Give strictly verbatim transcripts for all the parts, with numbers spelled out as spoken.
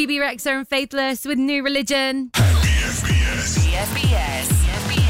Phoebe Rexha and Faithless with New Religion. B F B S. B F B S. B F B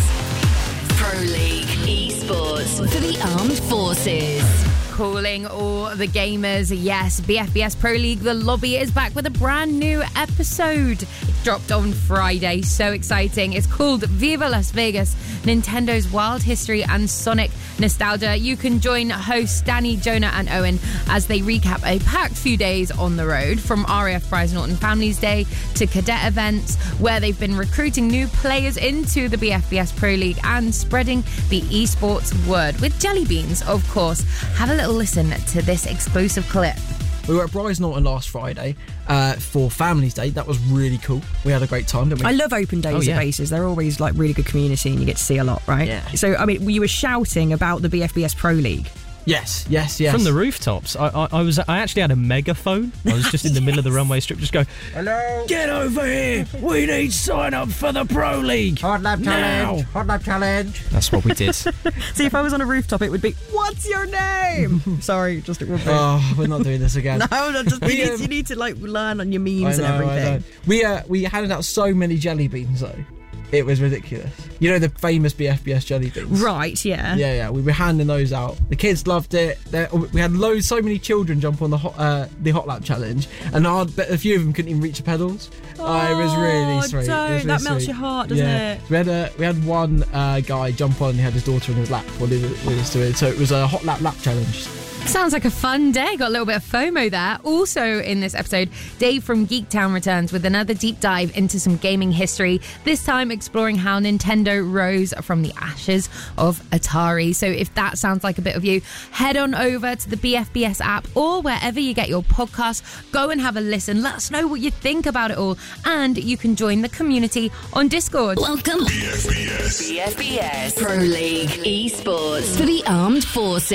S. Pro League Esports for the Armed Forces. Calling all the gamers, yes, B F B S Pro League The Lobby is back with a brand new episode. It dropped on Friday, so exciting. It's called Viva Las Vegas, Nintendo's Wild History and Sonic Nostalgia. You can join hosts Danny, Jonah and Owen as they recap a packed few days on the road, from R A F Prize Norton Families Day to cadet events, where they've been recruiting new players into the B F B S Pro League and spreading the esports word with jelly beans, of course. Have a little listen to this exclusive clip. We were at Prize Norton last Friday uh, for Families Day. That was really cool. We had a great time, didn't we? I love open days Oh, yeah. at bases. They're always like really good community and you get to see a lot, right? Yeah. So, I mean, you were shouting about the B F B S Pro League. Yes, yes, yes. From the rooftops. I, I, I was. I actually had a megaphone. I was just in the middle of the runway strip, just go, Hello. "Get over here! We need sign up for the Pro League." Hot lap challenge. Hot lap challenge. That's what we did. See, if I was on a rooftop, it would be, "What's your name?" Sorry, just it would be. Oh, we're not doing this again. No, no, just you, We, need, um, you need to like learn on your I memes know, and I know. everything. We uh, we handed out so many jelly beans though. It was ridiculous. You know the famous B F B S jelly beans? Right, yeah. Yeah, yeah. We were handing those out. The kids loved it. They're, we had loads, so many children jump on the hot, uh, the hot lap challenge, and I bet a few of them couldn't even reach the pedals. Oh, it was really sweet. Don't. It was really That melts sweet. your heart, doesn't yeah. it? We had a, we had one uh, guy jump on and he had his daughter in his lap while he was, he was doing it. So it was a hot lap lap challenge. Sounds like a fun day. Got a little bit of FOMO there. Also in this episode, Dave from Geektown returns with another deep dive into some gaming history, this time exploring how Nintendo rose from the ashes of Atari. So if that sounds like a bit of you, head on over to the B F B S app or wherever you get your podcasts. Go and have a listen. Let us know what you think about it all. And you can join the community on Discord. Welcome. B F B S. B F B S Pro League Esports for the Armed Forces.